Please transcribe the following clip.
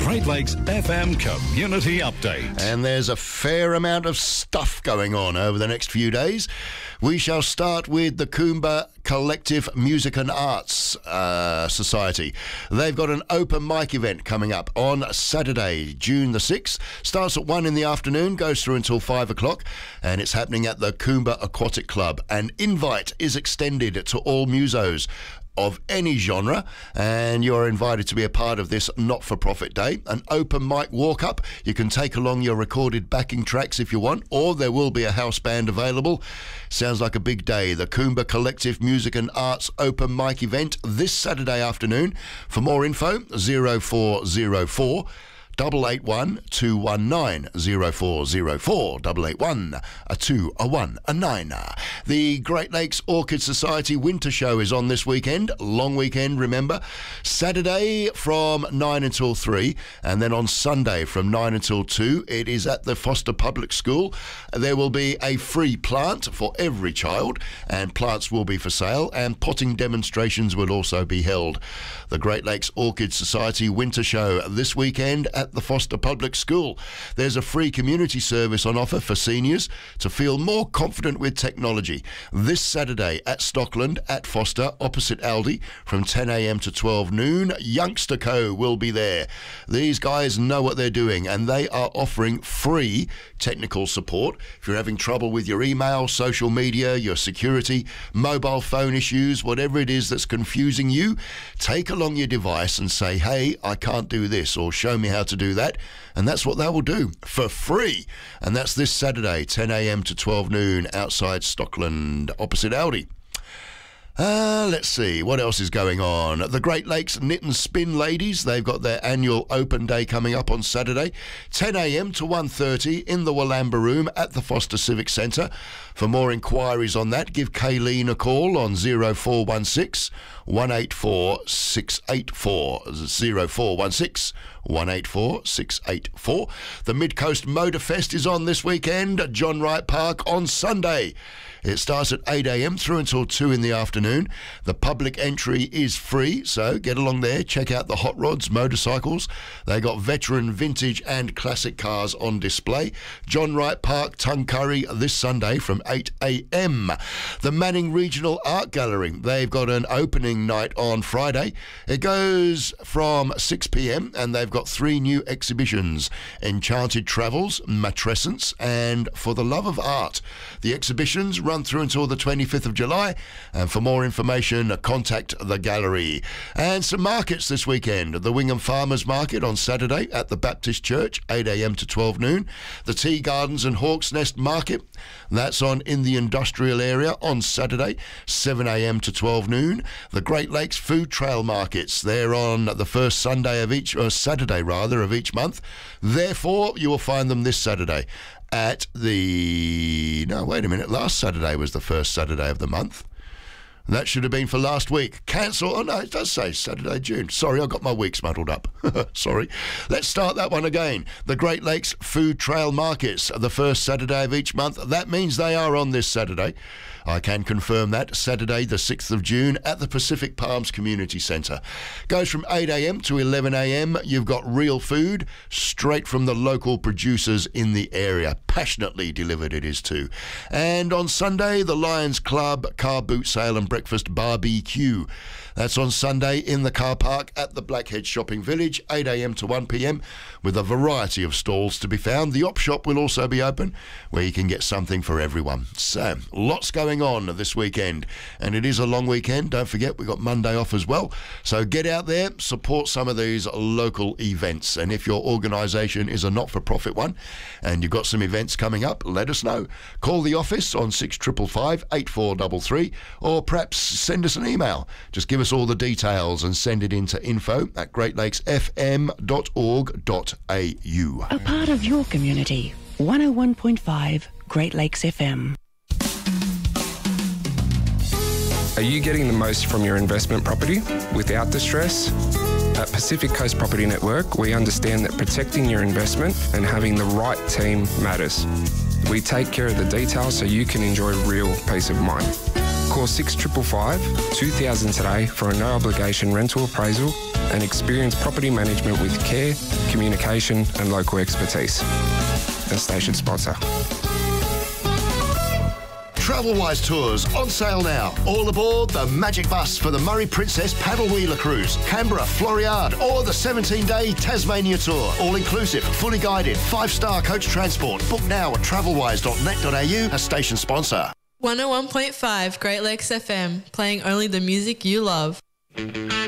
Great Lakes FM Community Update. And there's a fair amount of stuff going on over the next few days. We shall start with the Coomba Collective Music and Arts Society. They've got an open mic event coming up on Saturday, June the 6th. Starts at 1 in the afternoon, goes through until 5 o'clock, and it's happening at the Coomba Aquatic Club. An invite is extended to all musos of any genre, and you're invited to be a part of this not-for-profit day. An open mic walk-up. You can take along your recorded backing tracks if you want, or there will be a house band available. Sounds like a big day. The Coomba Collective Music and Arts open mic event this Saturday afternoon. For more info, 0404 881 219 0404 881 219. The Great Lakes Orchid Society Winter Show is on this weekend. Long weekend, remember. Saturday from 9 until 3, and then on Sunday from 9 until 2. It is at the Foster Public School. There will be a free plant for every child, and plants will be for sale, and potting demonstrations will also be held. The Great Lakes Orchid Society Winter Show this weekend at the Foster Public School. There's a free community service on offer for seniors to feel more confident with technology. This Saturday at Stockland at Foster, opposite Aldi, from 10 a.m. to 12 noon. Youngster Co will be there. These guys know what they're doing, and they are offering free technical support. If you're having trouble with your email, social media, your security, mobile phone issues, whatever it is that's confusing you, take along your device and say, hey, I can't do this, or show me how to do that, and that's what they will do for free. And that's this Saturday, 10 a.m. to 12 noon, outside Stockland, opposite Aldi. Let's see, what else is going on? The Great Lakes Knit and Spin Ladies, they've got their annual open day coming up on Saturday, 10 a.m. to 1:30 in the Wallamba Room at the Foster Civic Centre. For more inquiries on that, give Kayleen a call on 0416 184 684. 0416 184 684. The Mid-Coast Motor Fest is on this weekend at John Wright Park on Sunday. It starts at 8 a.m. through until 2 in the afternoon. The public entry is free, so get along there, check out the hot rods, motorcycles. They got veteran, vintage and classic cars on display. John Wright Park, Tuncurry, this Sunday from 8 a.m. The Manning Regional Art Gallery, they've got an opening night on Friday. It goes from 6 p.m. and they've got 3 new exhibitions: Enchanted Travels, Matrescence and For the Love of Art. The exhibitions run through until the 25th of July, and for more information, contact the gallery. And some markets this weekend: the Wingham Farmers Market on Saturday at the Baptist Church, 8 a.m. to 12 noon. The Tea Gardens and Hawks Nest Market, that's on in the industrial area on Saturday, 7 a.m. to 12 noon. The Great Lakes Food Trail Markets, they're on the first Sunday of each, or Saturday rather, of each month. Therefore, you will find them this Saturday at the... No, wait a minute. Last Saturday was the first Saturday of the month. That should have been for last week. Cancel. Oh, no, it does say Saturday, June. Sorry, I got my weeks muddled up. Sorry. Let's start that one again. The Great Lakes Food Trail Markets, the first Saturday of each month. That means they are on this Saturday. I can confirm that. Saturday, the 6th of June at the Pacific Palms Community Centre. Goes from 8 a.m. to 11 a.m. You've got real food straight from the local producers in the area. Passionately delivered it is too. And on Sunday, the Lions Club Car Boot Sale and Breakfast Barbecue. That's on Sunday in the car park at the Blackhead Shopping Village, 8 a.m. to 1 p.m, with a variety of stalls to be found. The op shop will also be open, where you can get something for everyone. So, lots going on this weekend, and it is a long weekend. Don't forget, we've got Monday off as well. So get out there, support some of these local events. And if your organisation is a not-for-profit one, and you've got some events coming up, let us know. Call the office on 6555 8433, or perhaps send us an email. Just give us all the details and send it into info@greatlakesfm.org.au. A part of your community. 101.5 Great Lakes FM. Are you getting the most from your investment property without the stress? At Pacific Coast Property Network, we understand that protecting your investment and having the right team matters. We take care of the details so you can enjoy real peace of mind. Call 6555 2000 today for a no-obligation rental appraisal and experience property management with care, communication and local expertise. A station sponsor. Travelwise Tours on sale now. All aboard the Magic Bus for the Murray Princess Paddle Wheeler Cruise, Canberra, Floriade, or the 17-day Tasmania Tour. All inclusive, fully guided, 5-star coach transport. Book now at travelwise.net.au, a station sponsor. 101.5 Great Lakes FM, playing only the music you love.